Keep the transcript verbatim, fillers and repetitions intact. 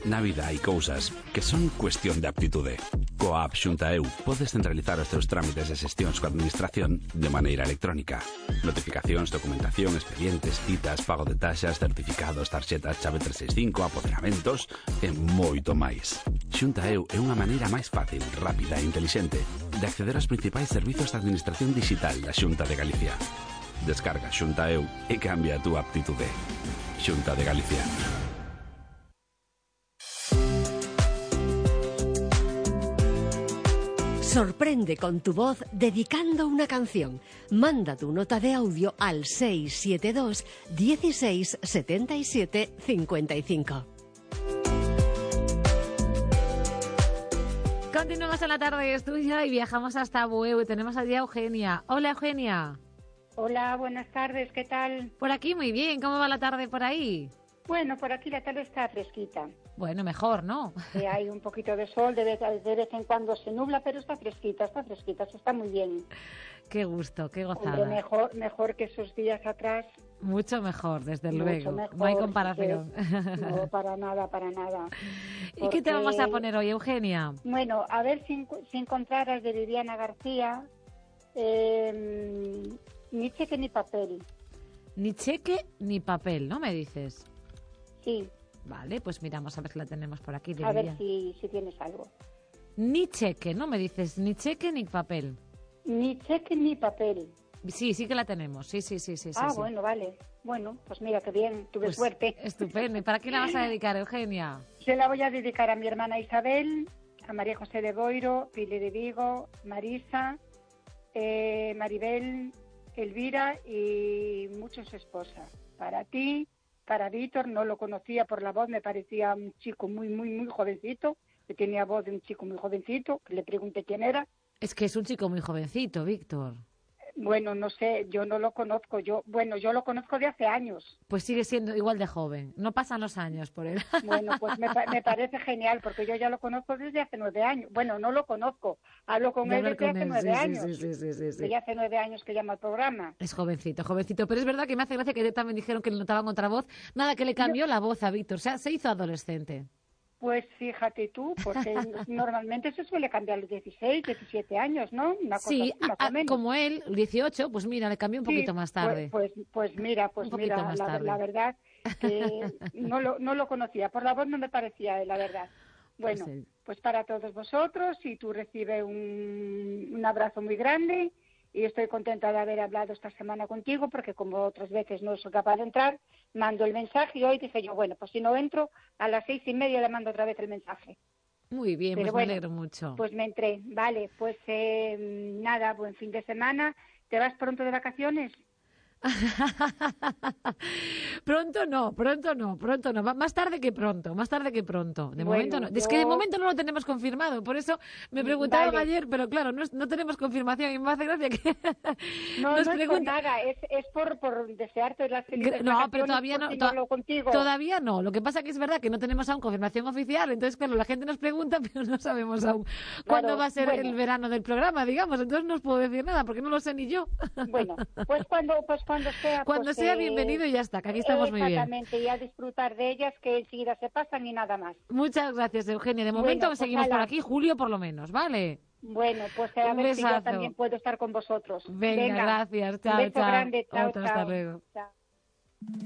Na vida hai cousas que son cuestión de aptitude. Coa app Xunta Eu podes centralizar os teus trámites e xestións coa administración de maneira electrónica. Notificacións, documentación, expedientes, citas, pago de taxas, certificados, tarxetas, chave trescentos sesenta e cinco, apoderamentos e moito máis. Xunta Eu é unha maneira máis fácil, rápida e intelixente de acceder aos principais servizos de administración digital da Xunta de Galicia. Descarga Xunta Eu e cambia a túa aptitude. Xunta de Galicia. Sorprende con tu voz dedicando una canción. Manda tu nota de audio al seis siete dos, dieciséis, setenta y siete, cincuenta y cinco. Continuamos en la tarde, es tuya y viajamos hasta Bueu y tenemos allí a Eugenia. Hola, Eugenia. Hola, buenas tardes, ¿qué tal? Por aquí muy bien, ¿cómo va la tarde por ahí? Bueno, por aquí la tarde está fresquita. Bueno, mejor, ¿no? Eh, hay un poquito de sol, de vez, de vez en cuando se nubla, pero está fresquita, está fresquita, se está muy bien. Qué gusto, qué gozada. Hombre, mejor, mejor que esos días atrás. Mucho mejor, desde Mucho luego. mejor, no hay comparación. Que, no, para nada, para nada. ¿Y qué te vamos a poner hoy, Eugenia? Bueno, a ver si, si encontraras de Viviana García eh, Ni cheque ni papel. Ni cheque ni papel, ¿no me dices? Sí. Vale, pues miramos a ver si la tenemos por aquí. A ver si, si tienes algo. Ni cheque, ¿no me dices? Ni cheque ni papel. Ni cheque ni papel. Sí, sí que la tenemos. Sí, sí, sí, sí. Ah, sí, bueno, vale. Bueno, pues mira, qué bien, tuve pues suerte. Estupendo. ¿Y para qué la vas a dedicar, Eugenia? Se la voy a dedicar a mi hermana Isabel, a María José de Boiro, Pili de Vigo, Marisa, eh, Maribel, Elvira y muchos esposas. Para ti, para Víctor, no lo conocía por la voz, me parecía un chico muy, muy, muy jovencito, que tenía voz de un chico muy jovencito, que le pregunté quién era. Es que es un chico muy jovencito, Víctor. Bueno, no sé, yo no lo conozco, yo, bueno, yo lo conozco de hace años. Pues sigue siendo igual de joven, no pasan los años por él. Bueno, pues me, me parece genial, porque yo ya lo conozco desde hace nueve años. Bueno, no lo conozco, hablo con De él desde con hace él, nueve sí, años. Sí, sí, sí, sí, sí. Desde hace nueve años que llama al programa. Es jovencito, jovencito, pero es verdad que me hace gracia que también dijeron que le notaban otra voz. Nada, que le cambió yo... la voz a Víctor, o sea, se hizo adolescente. Pues fíjate tú, porque normalmente se suele cambiar a los dieciséis, diecisiete años, ¿no? Una cosa Sí, así, más a, o menos. Como él, dieciocho, pues mira, le cambió un poquito sí, más tarde. Pues, pues, pues mira, pues un poquito mira, más la, tarde. la verdad que no lo, no lo conocía, por la voz no me parecía él, la verdad. Bueno, Pues, sí. pues para todos vosotros, y tú recibes un, un abrazo muy grande, y estoy contenta de haber hablado esta semana contigo, porque como otras veces no soy capaz de entrar, mando el mensaje, y hoy dije yo, bueno, pues si no entro, a las seis y media le mando otra vez el mensaje. Muy bien, Pero pues bueno, me alegro mucho. Pues me entré, vale, pues eh, nada, buen fin de semana. ¿Te vas pronto de vacaciones? Pronto no, pronto no, pronto no. Más tarde que pronto, más tarde que pronto. De Bueno, momento no. yo... Es que de momento no lo tenemos confirmado. Por eso me preguntaron vale. ayer, pero claro, no, no tenemos confirmación y me hace gracia que no, nos no preguntan. Es por nada, es, es por, por desearte las felices No, pero todavía no, to hablo contigo. todavía no. Lo que pasa que es verdad que no tenemos aún confirmación oficial, entonces claro, la gente nos pregunta, pero no sabemos aún cuándo claro, va a ser bueno. el verano del programa, digamos. Entonces no os puedo decir nada porque no lo sé ni yo. Bueno, pues cuando, pues cuando sea. Cuando pues, sea eh, bienvenido y ya está, que aquí estamos muy bien. Exactamente, y a disfrutar de ellas, que enseguida se pasan y nada más. Muchas gracias, Eugenia. De momento bueno, pues seguimos ala. por aquí, Julio por lo menos, ¿vale? Bueno, pues a Un ver besazo. si yo también puedo estar con vosotros. Venga, Venga. gracias. Chao, Un beso chao. grande. Chao, Otro, chao. hasta luego. Chao.